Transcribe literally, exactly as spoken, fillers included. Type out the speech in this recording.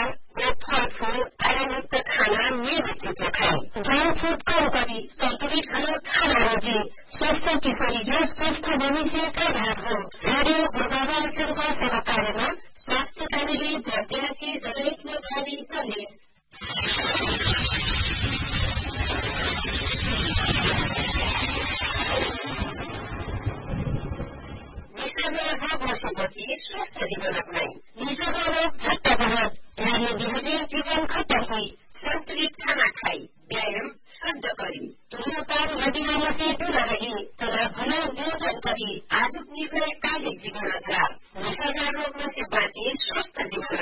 व फलफूल आयरनयुक्त खाना नियमित रूपमा खाई जंक फूड कम गरी संतुलित खाना खाना रोजी स्वस्थ किशोरी जो स्वस्थ भविष्य का आधार हो। रेडियो गुरुबाबा एफएमको सेवा कार्यमा स्वास्थ्य कर्मीले विद्यार्थी जनहितमा जारी सन्देश। निशामा रोग बसेपछि स्वस्थ जीवन अपनाई निशामा रोग झट्ट बढत यानी बिहेवियर जीवन खतरही संतुलित खाना खाई व्यायाम शुद्ध करी धूम्रपान मदिरामा से दूर रही तनावलाई नियन्त्रण करी आजुक निर्णय कालिक जीवन आधार निशामा रोग से बाँची स्वस्थ जीवन